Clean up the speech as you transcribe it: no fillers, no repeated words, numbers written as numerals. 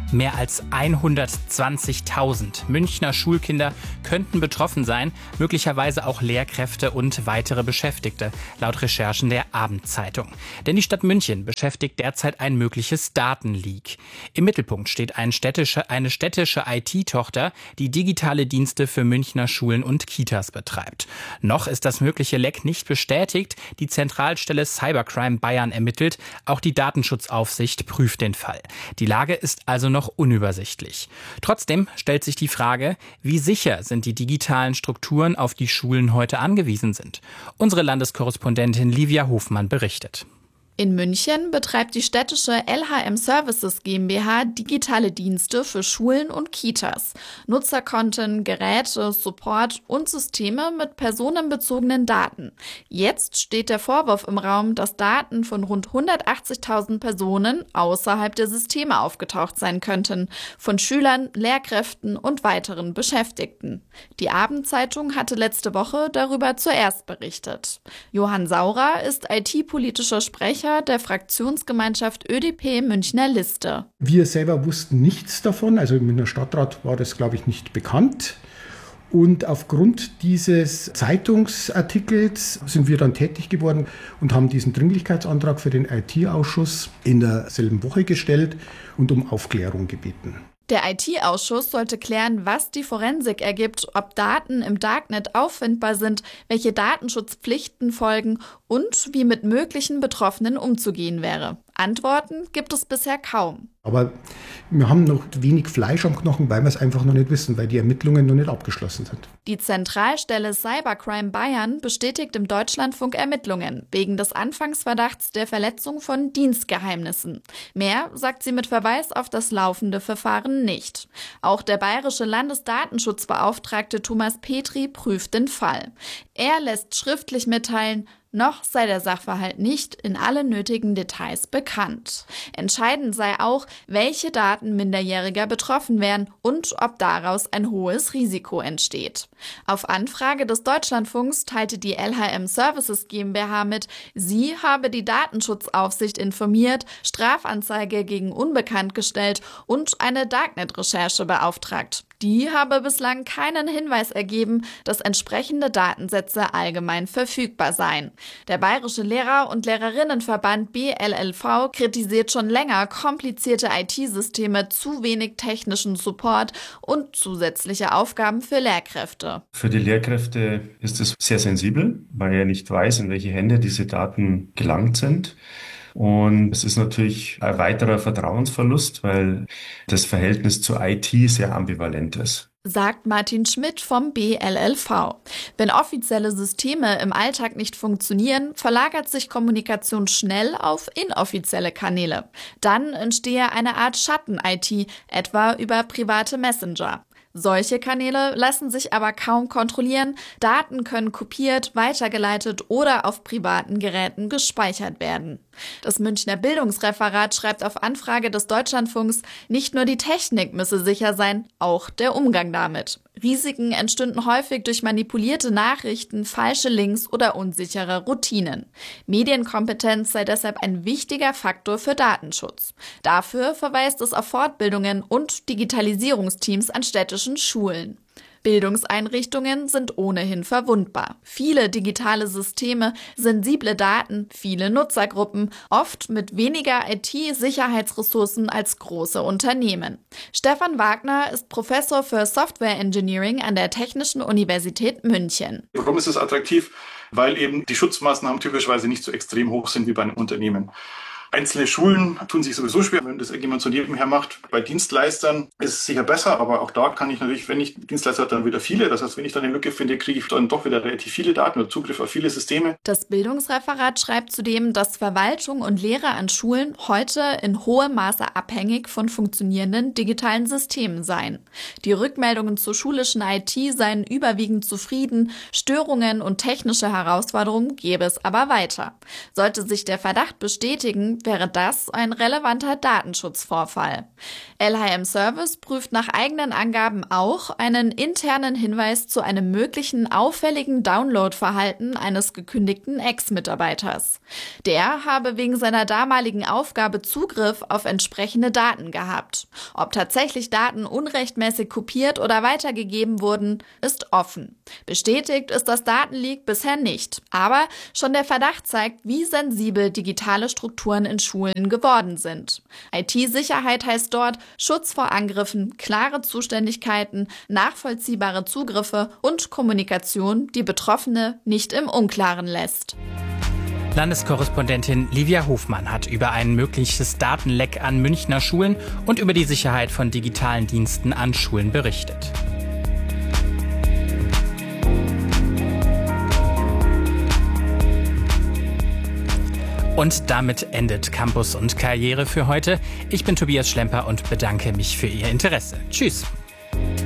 Mehr als 120.000 Münchner Schulkinder könnten betroffen sein, möglicherweise auch Lehrkräfte und weitere Beschäftigte, laut Recherchen der Abendzeitung. Denn die Stadt München beschäftigt derzeit ein mögliches Datenleak. Im Mittelpunkt steht eine städtische IT-Tochter, die digitale Dienste für Münchner Schulen und Kitas betreibt. Noch ist das mögliche Leck nicht bestätigt. Die Zentralstelle Cybercrime Bayern ermittelt. Auch die Datenschutzaufsicht prüft den Fall. Die Lage ist also noch unübersichtlich. Trotzdem stellt sich die Frage, wie sicher sind die digitalen Strukturen, auf die Schulen heute angewiesen sind. Unsere Landeskorrespondentin Livia Hofmann berichtet. In München betreibt die städtische LHM Services GmbH digitale Dienste für Schulen und Kitas. Nutzerkonten, Geräte, Support und Systeme mit personenbezogenen Daten. Jetzt steht der Vorwurf im Raum, dass Daten von rund 180.000 Personen außerhalb der Systeme aufgetaucht sein könnten. Von Schülern, Lehrkräften und weiteren Beschäftigten. Die Abendzeitung hatte letzte Woche darüber zuerst berichtet. Johann Saurer ist IT-politischer Sprecher der Fraktionsgemeinschaft ÖDP Münchner Liste. Wir selber wussten nichts davon, also im Münchner Stadtrat war das, glaube ich, nicht bekannt. Und aufgrund dieses Zeitungsartikels sind wir dann tätig geworden und haben diesen Dringlichkeitsantrag für den IT-Ausschuss in derselben Woche gestellt und um Aufklärung gebeten. Der IT-Ausschuss sollte klären, was die Forensik ergibt, ob Daten im Darknet auffindbar sind, welche Datenschutzpflichten folgen und wie mit möglichen Betroffenen umzugehen wäre. Antworten gibt es bisher kaum. Aber wir haben noch wenig Fleisch am Knochen, weil wir es einfach noch nicht wissen, weil die Ermittlungen noch nicht abgeschlossen sind. Die Zentralstelle Cybercrime Bayern bestätigt im Deutschlandfunk Ermittlungen wegen des Anfangsverdachts der Verletzung von Dienstgeheimnissen. Mehr sagt sie mit Verweis auf das laufende Verfahren nicht. Auch der bayerische Landesdatenschutzbeauftragte Thomas Petri prüft den Fall. Er lässt schriftlich mitteilen, noch sei der Sachverhalt nicht in allen nötigen Details bekannt. Entscheidend sei auch, welche Daten Minderjähriger betroffen wären und ob daraus ein hohes Risiko entsteht. Auf Anfrage des Deutschlandfunks teilte die LHM Services GmbH mit, sie habe die Datenschutzaufsicht informiert, Strafanzeige gegen Unbekannt gestellt und eine Darknet-Recherche beauftragt. Die habe bislang keinen Hinweis ergeben, dass entsprechende Datensätze allgemein verfügbar seien. Der Bayerische Lehrer- und Lehrerinnenverband BLLV kritisiert schon länger komplizierte IT-Systeme, zu wenig technischen Support und zusätzliche Aufgaben für Lehrkräfte. Für die Lehrkräfte ist es sehr sensibel, weil er nicht weiß, in welche Hände diese Daten gelangt sind. Und es ist natürlich ein weiterer Vertrauensverlust, weil das Verhältnis zur IT sehr ambivalent ist. Sagt Martin Schmidt vom BLLV. Wenn offizielle Systeme im Alltag nicht funktionieren, verlagert sich Kommunikation schnell auf inoffizielle Kanäle. Dann entstehe eine Art Schatten-IT, etwa über private Messenger. Solche Kanäle lassen sich aber kaum kontrollieren. Daten können kopiert, weitergeleitet oder auf privaten Geräten gespeichert werden. Das Münchner Bildungsreferat schreibt auf Anfrage des Deutschlandfunks, nicht nur die Technik müsse sicher sein, auch der Umgang damit. Risiken entstünden häufig durch manipulierte Nachrichten, falsche Links oder unsichere Routinen. Medienkompetenz sei deshalb ein wichtiger Faktor für Datenschutz. Dafür verweist es auf Fortbildungen und Digitalisierungsteams an städtischen Schulen. Bildungseinrichtungen sind ohnehin verwundbar. Viele digitale Systeme, sensible Daten, viele Nutzergruppen, oft mit weniger IT-Sicherheitsressourcen als große Unternehmen. Stefan Wagner ist Professor für Software Engineering an der Technischen Universität München. Warum ist es attraktiv? Weil eben die Schutzmaßnahmen typischerweise nicht so extrem hoch sind wie bei einem Unternehmen. Einzelne Schulen tun sich sowieso schwer, wenn das irgendjemand so nebenher macht. Bei Dienstleistern ist es sicher besser, aber auch da kann ich natürlich, wenn ich Dienstleister habe, dann wieder viele. Das heißt, wenn ich dann eine Lücke finde, kriege ich dann doch wieder relativ viele Daten oder Zugriff auf viele Systeme. Das Bildungsreferat schreibt zudem, dass Verwaltung und Lehrer an Schulen heute in hohem Maße abhängig von funktionierenden digitalen Systemen seien. Die Rückmeldungen zur schulischen IT seien überwiegend zufrieden, Störungen und technische Herausforderungen gäbe es aber weiter. Sollte sich der Verdacht bestätigen, wäre das ein relevanter Datenschutzvorfall. LHM Service prüft nach eigenen Angaben auch einen internen Hinweis zu einem möglichen auffälligen Downloadverhalten eines gekündigten Ex-Mitarbeiters. Der habe wegen seiner damaligen Aufgabe Zugriff auf entsprechende Daten gehabt. Ob tatsächlich Daten unrechtmäßig kopiert oder weitergegeben wurden, ist offen. Bestätigt ist das Datenleak bisher nicht. Aber schon der Verdacht zeigt, wie sensibel digitale Strukturen in Schulen geworden sind. IT-Sicherheit heißt dort Schutz vor Angriffen, klare Zuständigkeiten, nachvollziehbare Zugriffe und Kommunikation, die Betroffene nicht im Unklaren lässt. Landeskorrespondentin Livia Hofmann hat über ein mögliches Datenleck an Münchner Schulen und über die Sicherheit von digitalen Diensten an Schulen berichtet. Und damit endet Campus und Karriere für heute. Ich bin Tobias Schlemper und bedanke mich für Ihr Interesse. Tschüss.